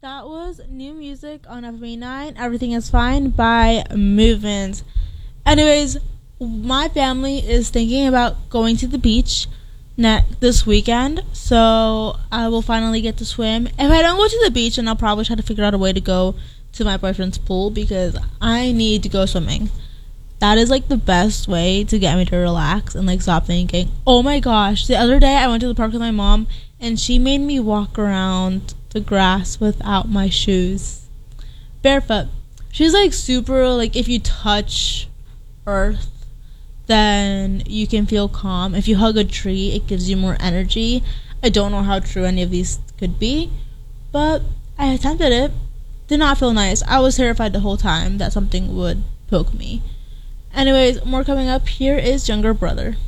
That was new music on FME9, Everything is Fine by Movement. Anyways, my family is thinking about going to the beach this weekend, so I will finally get to swim. If I don't go to the beach, then I'll probably try to figure out a way to go to my boyfriend's pool because I need to go swimming. That is like the best way to get me to relax and like stop thinking. Oh my gosh, the other day I went to the park with my mom and she made me walk around the grass without my shoes, barefoot. She's like super, like, if you touch earth then you can feel calm. If you hug a tree, it gives you more energy. I don't know how true any of these could be, but I attempted it. Did not feel nice. I was terrified the whole time that something would poke me. Anyways, more coming up. Here is Younger Brother.